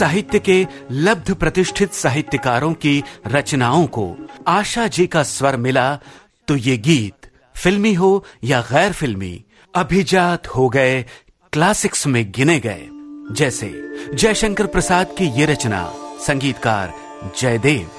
साहित्य के लब्ध प्रतिष्ठित साहित्यकारों की रचनाओं को आशा जी का स्वर मिला तो ये गीत फिल्मी हो या गैर फिल्मी अभिजात हो गए, क्लासिक्स में गिने गए। जैसे जयशंकर प्रसाद की ये रचना, संगीतकार जयदेव।